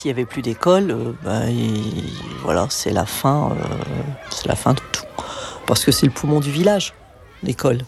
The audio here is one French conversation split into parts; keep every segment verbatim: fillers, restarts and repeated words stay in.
S'il n'y avait plus d'école, euh, bah, et voilà, c'est la fin, euh, c'est la fin de tout. Parce que c'est le poumon du village, l'école.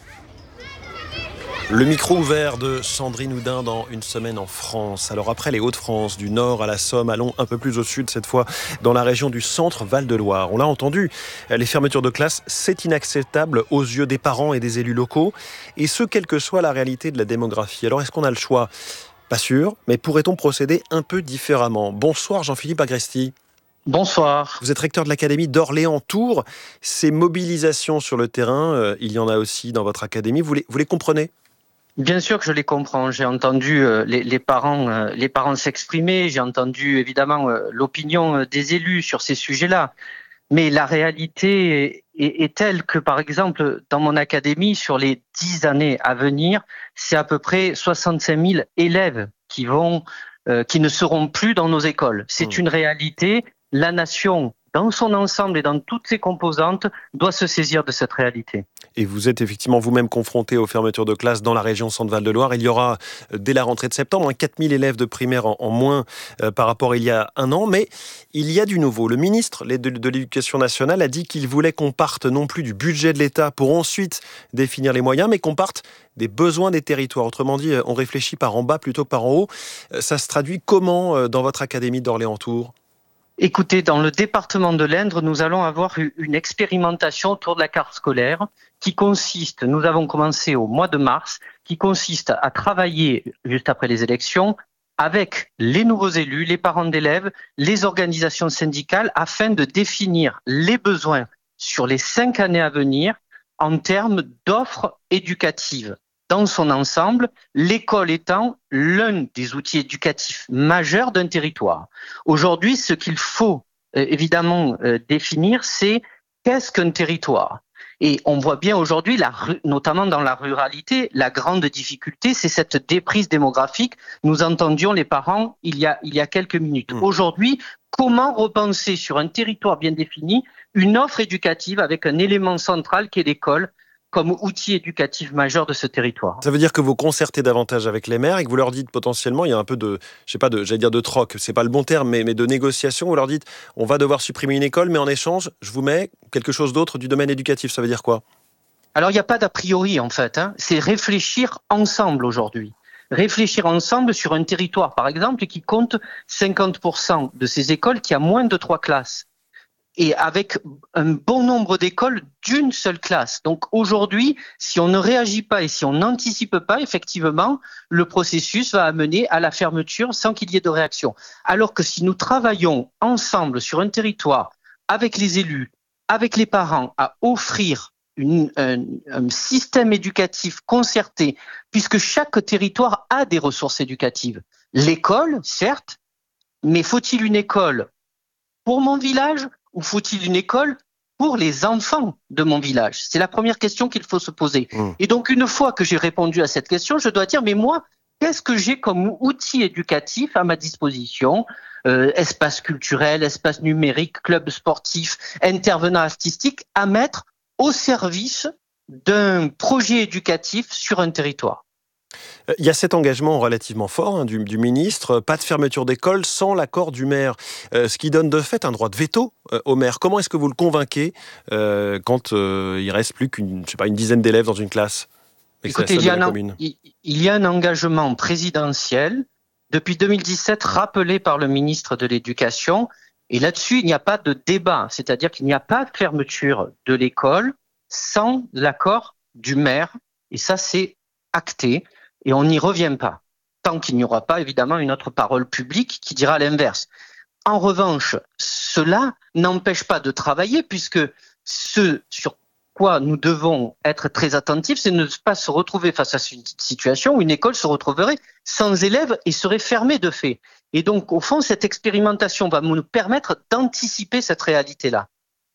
Le micro ouvert de Sandrine Houdin dans Une semaine en France. Alors après les Hauts-de-France, du Nord à la Somme, allons un peu plus au sud cette fois, dans la région du centre Val-de-Loire. On l'a entendu, les fermetures de classe, c'est inacceptable aux yeux des parents et des élus locaux, et ce, quelle que soit la réalité de la démographie. Alors est-ce qu'on a le choix ? Pas sûr, mais pourrait-on procéder un peu différemment ? Bonsoir Jean-Philippe Agresti. Bonsoir. Vous êtes recteur de l'académie d'Orléans-Tours. Ces mobilisations sur le terrain, euh, il y en a aussi dans votre académie. Vous les, vous les comprenez ? Bien sûr que je les comprends. J'ai entendu euh, les, les parents, euh, les parents s'exprimer. J'ai entendu évidemment euh, l'opinion euh, des élus sur ces sujets-là. Mais la réalité est, est telle que, par exemple, dans mon académie, sur les dix années à venir, c'est à peu près soixante-cinq mille élèves qui vont, euh, qui ne seront plus dans nos écoles. C'est Mmh. une réalité. La nation, dans son ensemble et dans toutes ses composantes, doit se saisir de cette réalité. Et vous êtes effectivement vous-même confronté aux fermetures de classes dans la région Centre-Val-de-Loire. Il y aura, dès la rentrée de septembre, quatre mille élèves de primaire en, en moins euh, par rapport à il y a un an. Mais il y a du nouveau. Le ministre de, de l'Éducation nationale a dit qu'il voulait qu'on parte non plus du budget de l'État pour ensuite définir les moyens, mais qu'on parte des besoins des territoires. Autrement dit, on réfléchit par en bas plutôt que par en haut. Ça se traduit comment dans votre académie d'Orléans-Tours ? Écoutez, dans le département de l'Indre, nous allons avoir une expérimentation autour de la carte scolaire qui consiste, nous avons commencé au mois de mars, qui consiste à travailler juste après les élections avec les nouveaux élus, les parents d'élèves, les organisations syndicales afin de définir les besoins sur les cinq années à venir en termes d'offres éducatives. Dans son ensemble, l'école étant l'un des outils éducatifs majeurs d'un territoire. Aujourd'hui, ce qu'il faut euh, évidemment euh, définir, c'est qu'est-ce qu'un territoire ? Et on voit bien aujourd'hui, la, notamment dans la ruralité, la grande difficulté, c'est cette déprise démographique. Nous entendions les parents il y a, il y a quelques minutes. Mmh. Aujourd'hui, comment repenser sur un territoire bien défini une offre éducative avec un élément central qui est l'école comme outil éducatif majeur de ce territoire. Ça veut dire que vous concertez davantage avec les maires et que vous leur dites potentiellement, il y a un peu de, je sais pas, de, j'allais dire de troc, c'est pas le bon terme, mais, mais de négociation. Vous leur dites, on va devoir supprimer une école, mais en échange, je vous mets quelque chose d'autre du domaine éducatif. Ça veut dire quoi ? Alors, il n'y a pas d'a priori, en fait. Hein. C'est réfléchir ensemble aujourd'hui. Réfléchir ensemble sur un territoire, par exemple, qui compte cinquante pour cent de ces écoles qui a moins de trois classes. Et avec un bon nombre d'écoles d'une seule classe. Donc aujourd'hui, si on ne réagit pas et si on n'anticipe pas, effectivement, le processus va amener à la fermeture sans qu'il y ait de réaction. Alors que si nous travaillons ensemble sur un territoire, avec les élus, avec les parents, à offrir une, un, un système éducatif concerté, puisque chaque territoire a des ressources éducatives. L'école, certes, mais faut-il une école pour mon village ? Ou faut-il une école pour les enfants de mon village ? C'est la première question qu'il faut se poser. Mmh. Et donc, une fois que j'ai répondu à cette question, je dois dire, mais moi, qu'est-ce que j'ai comme outil éducatif à ma disposition ? euh, Espace culturel, espace numérique, club sportif, intervenant artistique, à mettre au service d'un projet éducatif sur un territoire. Il y a cet engagement relativement fort hein, du, du ministre, pas de fermeture d'école sans l'accord du maire, euh, ce qui donne de fait un droit de veto euh, au maire. Comment est-ce que vous le convainquez euh, quand euh, il reste plus qu'une, je sais pas, une dizaine d'élèves dans une classe ? Écoutez, il y, a un, il, il y a un engagement présidentiel depuis deux mille dix-sept rappelé par le ministre de l'Éducation, et là-dessus, il n'y a pas de débat, c'est-à-dire qu'il n'y a pas de fermeture de l'école sans l'accord du maire, et ça c'est acté. Et on n'y revient pas, tant qu'il n'y aura pas évidemment une autre parole publique qui dira l'inverse. En revanche, cela n'empêche pas de travailler, puisque ce sur quoi nous devons être très attentifs, c'est ne pas se retrouver face à une situation où une école se retrouverait sans élèves et serait fermée de fait. Et donc, au fond, cette expérimentation va nous permettre d'anticiper cette réalité-là.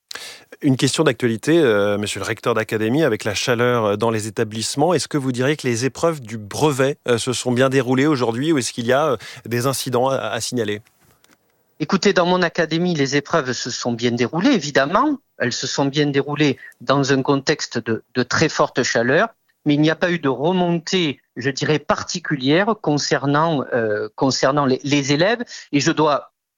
Une question d'actualité, euh, monsieur le recteur d'académie, avec la chaleur dans les établissements, est-ce que vous diriez que les épreuves du brevet euh, se sont bien déroulées aujourd'hui ou est-ce qu'il y a euh, des incidents à, à signaler ? Écoutez, dans mon académie, les épreuves se sont bien déroulées, évidemment. Elles se sont bien déroulées dans un contexte de, de très forte chaleur, mais il n'y a pas eu de remontée, je dirais, particulière concernant, euh, concernant les, les élèves. Et je dois